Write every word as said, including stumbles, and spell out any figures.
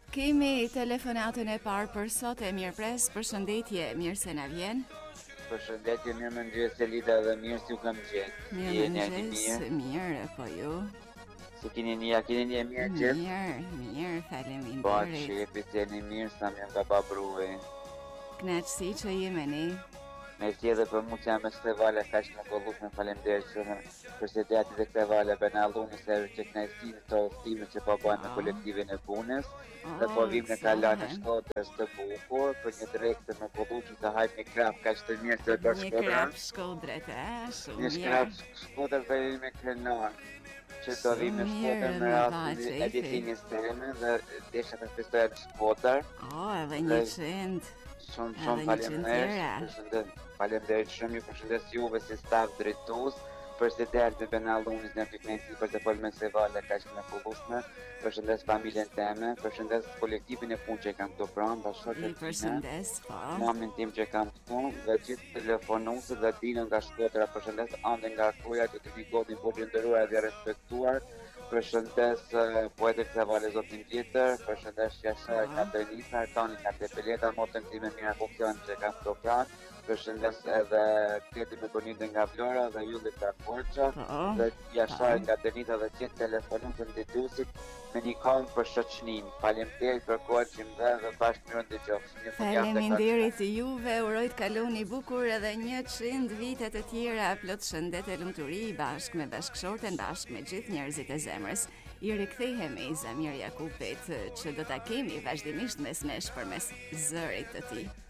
Kemi telefonatën e parë për sot e mirë pres, përshëndetje, mirë se na vjen. Përshëndetje, mirë më ngjës Elida dhe mirë si u kam gjetë. Mirë Jeni a mëngjes, mirë? mirë, po ju? Si keni një, a keni një mirë gjithë? Mirë, mirë, Pa faleminderit. qepi, se jeni mirë, sa më jam ka pa bruve. Kënaqësi që jemi. Me si edhe për mu që jam e Stevale, ka që më kollush me falemderit shumë për se djati dhe Stevale Benalluni se që knajsi në të uftime që po bojnë me kolektivin e punës. Dhe po vim në kalan e Shkodrës të bukur, për një drejtë të me kollush të hajt një krap, ka që të mirë se për Një Shkodra. krap Shkodrët, e, shumë Një mirë. shkrap Shkodrë për e me krenar. Që të vim në Shkodrë me rastin e ditinjes teme dhe desha të festoja në Shkodrë. O, edhe një qend. Shumë shumë faleminderit. Përshëndet, faleminderit shumë, ju përshëndes juve si staf drejtues, presidenti i Benallunis në Fiknesi për të folur me Sevale kaq më kullusme. Përshëndes familjen time, përshëndes kolektivin e punë që kam këtu pranë, bashkëshortët. I përshëndes, po. Mamin tim që kam këtu dhe gjithë telefonuesit dhe dinën nga Shkodra, përshëndes ande nga Kuja që të vigotin po të nderuar dhe respektuar. Përshëndes poetët e Vale Zotin Tjetër, përshëndes Jasha Katerinita, Tani Katepeleta, motën time Mira Kokjan që kam këto pranë, përshëndes edhe Teti me Bonide nga Vlora dhe Jullit nga Korça, dhe Jasha Katerinita dhe gjithë telefonutën të dyusit me një këngë për shoqënin. Faleminderit për kohën që më dhe dhe bashkë mirë ndëgjofsh. Faleminderit juve, uroj të kaloni bukur edhe njëqind vite të tjera, plot shëndet e lumturi bashkë me bashkëshorten, bashkë me gjithë njerëzit e zemrës. I rikthehemi Zamir Jakupit që do ta kemi vazhdimisht mes nesh përmes zërit të tij.